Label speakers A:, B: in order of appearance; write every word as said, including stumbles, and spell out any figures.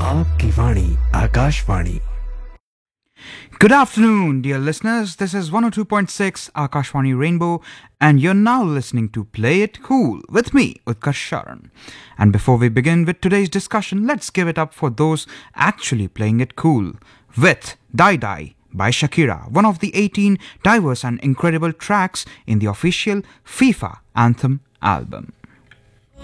A: आपकी वाणी Akashvani.
B: Good afternoon, dear listeners. This is one oh two point six Akashwani Rainbow, and you're now listening to Play It Cool with me, Utkarsh Sharan. And before we begin with today's discussion, let's give it up for those actually playing it cool with Die Die by Shakira, one of the eighteen diverse and incredible tracks in the official FIFA Anthem album.